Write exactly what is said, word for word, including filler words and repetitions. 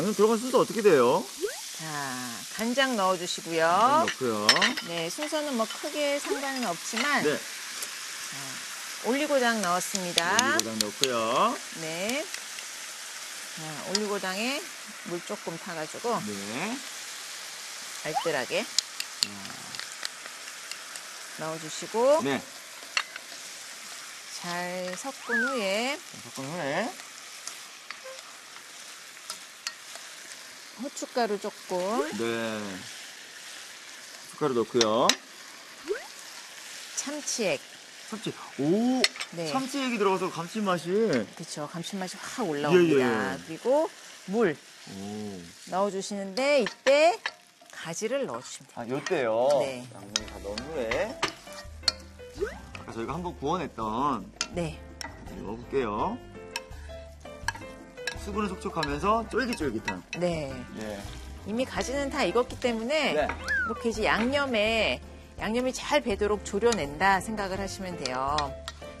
양념 들어간 순서 어떻게 돼요? 자, 간장 넣어주시고요. 간장 넣고요. 네, 순서는 뭐 크게 상관은 없지만 네. 자, 올리고당 넣었습니다. 올리고당 넣고요. 네. 자, 올리고당에 물 조금 타가지고 네. 알뜰하게 넣어주시고 네. 잘 섞은 후에 섞은 후에 후춧가루 조금, 네. 숟가루 넣고요. 참치액. 참치. 오. 네. 참치액이 들어가서 감칠맛이. 그렇죠. 감칠맛이 확 올라옵니다. 예, 예. 그리고 물 오. 넣어주시는데 이때 가지를 넣어주시면 돼요. 아, 요때요. 네. 양념 다 넣은 후에 아까 저희가 한번 구워냈던 네. 넣어볼게요. 수분을 속촉하면서 쫄깃쫄깃한. 네. 네. 이미 가지는 다 익었기 때문에 네. 이렇게 이제 양념에 양념이 잘 배도록 졸여낸다 생각을 하시면 돼요.